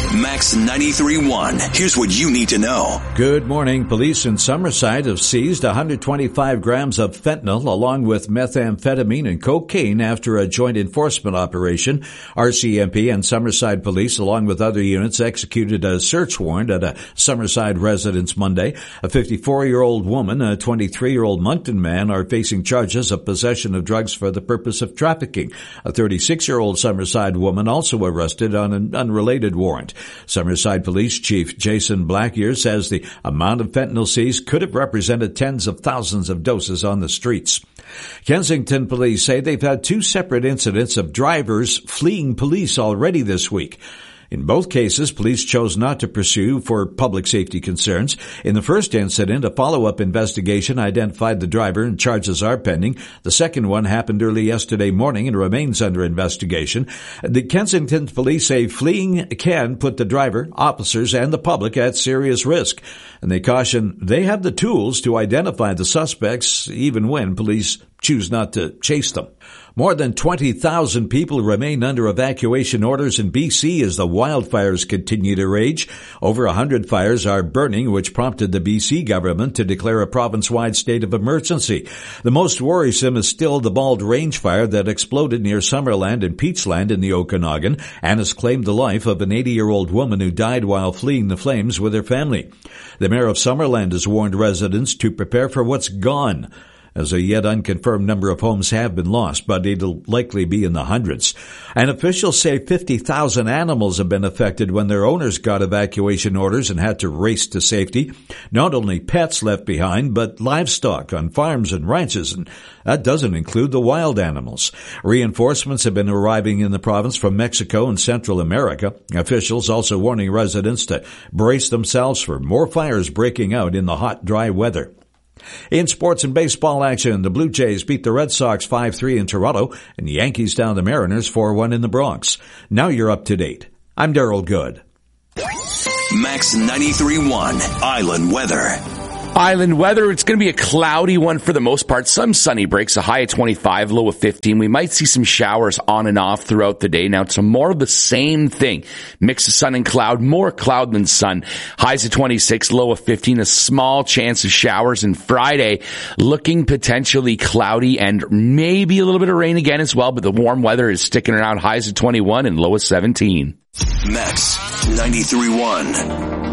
Max 93.1. Here's what you need to know. Good morning. Police in Summerside have seized 125 grams of fentanyl along with methamphetamine and cocaine after a joint enforcement operation. RCMP and Summerside Police, along with other units, executed a search warrant at a Summerside residence Monday. A 54-year-old woman, a 23-year-old Moncton man are facing charges of possession of drugs for the purpose of trafficking. A 36-year-old Summerside woman also arrested on an unrelated warrant. Summerside Police Chief Jason Blackier says the amount of fentanyl seized could have represented tens of thousands of doses on the streets. Kensington Police say they've had two separate incidents of drivers fleeing police already this week. In both cases, police chose not to pursue for public safety concerns. In the first incident, a follow-up investigation identified the driver and charges are pending. The second one happened early yesterday morning and remains under investigation. The Kensington Police say fleeing can put the driver, officers, and the public at serious risk. And they caution they have the tools to identify the suspects even when police choose not to chase them. More than 20,000 people remain under evacuation orders in BC as the wildfires continue to rage. Over 100 fires are burning, which prompted the BC government to declare a province-wide state of emergency. The most worrisome is still the Bald Range fire that exploded near Summerland and Peachland in the Okanagan and has claimed the life of an 80-year-old woman who died while fleeing the flames with her family. The mayor of Summerland has warned residents to prepare for what's gone, as a yet unconfirmed number of homes have been lost, but it'll likely be in the hundreds. And officials say 50,000 animals have been affected when their owners got evacuation orders and had to race to safety. Not only pets left behind, but livestock on farms and ranches, and that doesn't include the wild animals. Reinforcements have been arriving in the province from Mexico and Central America. Officials also warning residents to brace themselves for more fires breaking out in the hot, dry weather. In sports and baseball action, the Blue Jays beat the Red Sox 5-3 in Toronto, and the Yankees down the Mariners 4-1 in the Bronx. Now you're up to date. I'm Daryl Good. Max 93.1 Island Weather. Island weather, it's going to be a cloudy one for the most part. Some sunny breaks, a high of 25, low of 15. We might see some showers on and off throughout the day. Now, it's more of the same thing. Mix of sun and cloud, more cloud than sun. Highs of 26, low of 15, a small chance of showers. And Friday, looking potentially cloudy and maybe a little bit of rain again as well. But the warm weather is sticking around, highs of 21 and low of 17. Max 93.1.